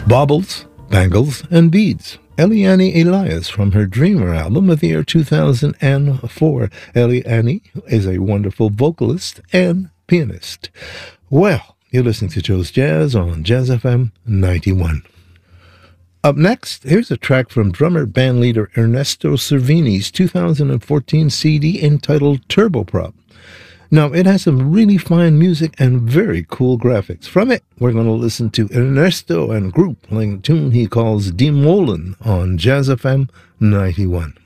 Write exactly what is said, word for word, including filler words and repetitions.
Baubles, Bangles, and Beads. Eliane Elias from her Dreamer album of the year two thousand four. Eliane is a wonderful vocalist and pianist. Well, you're listening to Joe's Jazz on Jazz F M ninety-one. Up next, here's a track from drummer bandleader Ernesto Cervini's two thousand fourteen C D entitled Turboprop. Now, it has some really fine music and very cool graphics. From it, we're going to listen to Ernesto and group playing a tune he calls Die Molen on Jazz F M ninety-one.